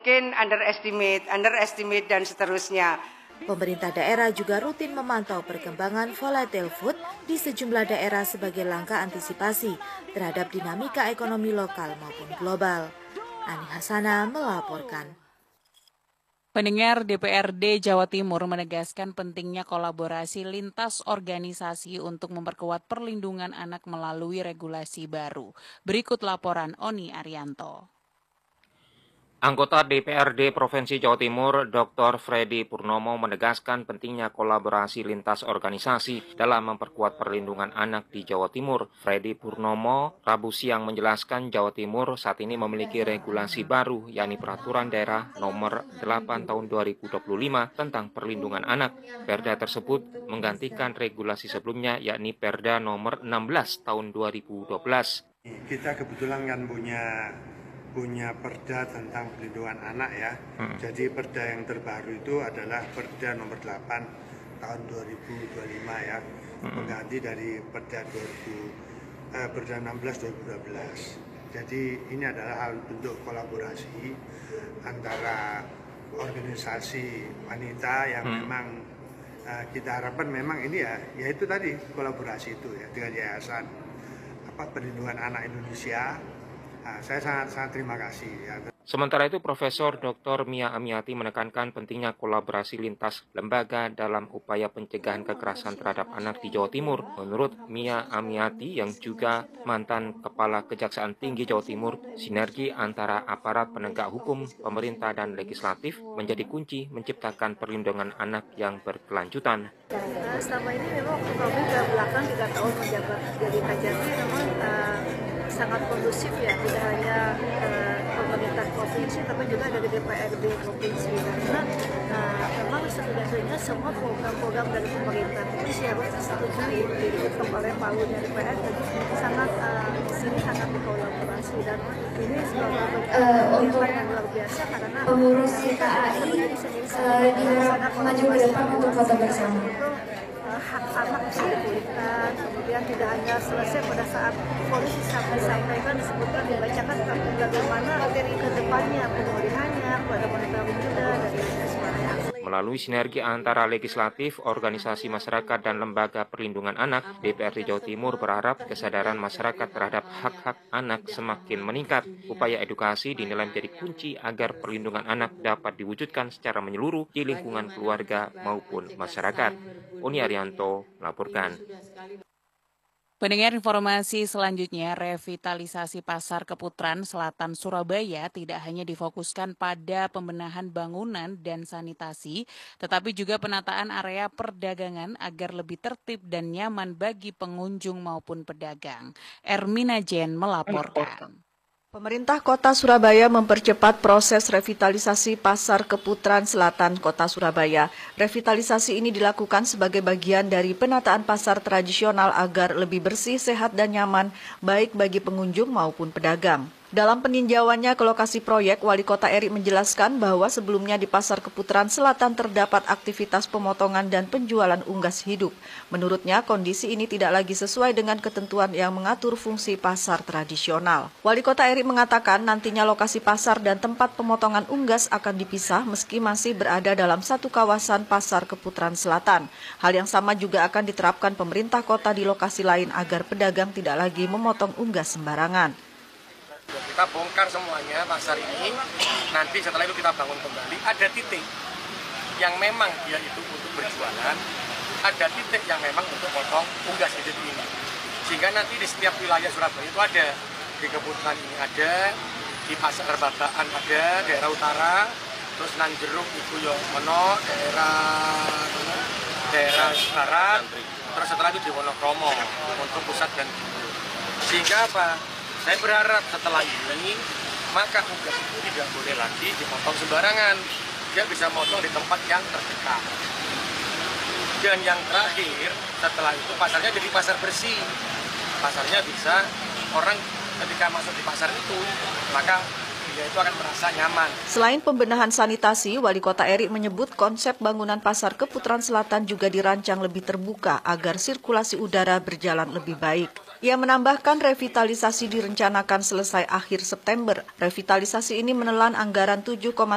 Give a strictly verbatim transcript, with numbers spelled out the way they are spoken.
mungkin underestimate, underestimate dan seterusnya. Pemerintah daerah juga rutin memantau perkembangan volatile food di sejumlah daerah sebagai langkah antisipasi terhadap dinamika ekonomi lokal maupun global. Ani Hasana melaporkan. Pendengar, D P R D Jawa Timur menegaskan pentingnya kolaborasi lintas organisasi untuk memperkuat perlindungan anak melalui regulasi baru. Berikut laporan Oni Arianto. Anggota D P R D Provinsi Jawa Timur, Doktor Freddy Purnomo menegaskan pentingnya kolaborasi lintas organisasi dalam memperkuat perlindungan anak di Jawa Timur. Freddy Purnomo Rabu siang menjelaskan Jawa Timur saat ini memiliki regulasi baru, yakni Peraturan Daerah Nomor delapan Tahun dua ribu dua puluh lima tentang perlindungan anak. Perda tersebut menggantikan regulasi sebelumnya, yakni Perda Nomor enam belas Tahun dua ribu dua belas. Kita kebetulan kan punya punya perda tentang perlindungan anak ya. Hmm. Jadi perda yang terbaru itu adalah Perda Nomor delapan Tahun dua ribu dua puluh lima ya. Hmm. Pengganti dari Perda dua ribu, eh, Perda enam belas dua ribu dua belas. Jadi ini adalah hal bentuk kolaborasi antara organisasi wanita yang hmm. memang eh, kita harapkan memang ini ya, yaitu tadi kolaborasi itu ya dengan Yayasan apa Perlindungan Anak Indonesia. Nah, saya sangat-sangat terima kasih. Ya. Sementara itu, Profesor Doktor Mia Amiati menekankan pentingnya kolaborasi lintas lembaga dalam upaya pencegahan kekerasan terhadap anak di Jawa Timur. Menurut Mia Amiati yang juga mantan Kepala Kejaksaan Tinggi Jawa Timur, sinergi antara aparat penegak hukum, pemerintah, dan legislatif menjadi kunci menciptakan perlindungan anak yang berkelanjutan. Nah, selama ini memang kami ke belakang tiga tahun menjabat jadi Kajati memang uh, sangat kondusif ya, tidak hanya uh, pemerintah provinsi tapi juga dari D P R D provinsi, karena uh, memang setidaknya semua program-program dari pemerintah provinsi harus disetujui diketok oleh palunya D P R, jadi sangat uh, di sini sangat berkolaborasi dan ini sebagai uh, untuk yang luar biasa karena pengurus Y K A I uh, diharap maju ke depan untuk foto bersama. Hak anak bisa dipulihkan, kemudian tidak hanya selesai pada saat polis disampaikan, disebutkan, dibacakan, tapi bagaimana ke depannya pemulihannya kepada wanita muda dari semuanya. Melalui sinergi antara legislatif, organisasi masyarakat, dan lembaga perlindungan anak, D P R D Jawa Timur berharap kesadaran masyarakat terhadap hak-hak anak semakin meningkat. Upaya edukasi dinilai menjadi kunci agar perlindungan anak dapat diwujudkan secara menyeluruh di lingkungan keluarga maupun masyarakat. Oni Arianto melaporkan. Pendengar, informasi selanjutnya, revitalisasi Pasar Keputaran Selatan Surabaya tidak hanya difokuskan pada pembenahan bangunan dan sanitasi, tetapi juga penataan area perdagangan agar lebih tertib dan nyaman bagi pengunjung maupun pedagang. Ermina Jen melaporkan. Pemerintah Kota Surabaya mempercepat proses revitalisasi Pasar Keputaran Selatan Kota Surabaya. Revitalisasi ini dilakukan sebagai bagian dari penataan pasar tradisional agar lebih bersih, sehat, dan nyaman, baik bagi pengunjung maupun pedagang. Dalam peninjauannya ke lokasi proyek, Wali Kota Eri menjelaskan bahwa sebelumnya di Pasar Keputaran Selatan terdapat aktivitas pemotongan dan penjualan unggas hidup. Menurutnya, kondisi ini tidak lagi sesuai dengan ketentuan yang mengatur fungsi pasar tradisional. Wali Kota Eri mengatakan nantinya lokasi pasar dan tempat pemotongan unggas akan dipisah meski masih berada dalam satu kawasan Pasar Keputaran Selatan. Hal yang sama juga akan diterapkan pemerintah kota di lokasi lain agar pedagang tidak lagi memotong unggas sembarangan. Kita bongkar semuanya pasar ini, nanti setelah itu kita bangun kembali. Ada titik yang memang dia itu untuk berjualan, ada titik yang memang untuk potong unggas hidup ini. Sehingga nanti di setiap wilayah Surabaya itu ada, di Keputaran ini ada, di Pasar Babaan ada, daerah utara, terus nang jeruk itu yo ono, daerah daerah barat, terus setelah itu di Wonokromo untuk pusat dan timur. Sehingga apa? Saya berharap setelah ini, maka unggas itu tidak boleh lagi dipotong sembarangan. Dia bisa motong di tempat yang terdekat. Dan yang terakhir, setelah itu pasarnya jadi pasar bersih. Pasarnya bisa, orang ketika masuk di pasar itu, maka dia itu akan merasa nyaman. Selain pembenahan sanitasi, Wali Kota Eri menyebut konsep bangunan Pasar Keputaran Selatan juga dirancang lebih terbuka agar sirkulasi udara berjalan lebih baik. Ia menambahkan revitalisasi direncanakan selesai akhir September. Revitalisasi ini menelan anggaran tujuh koma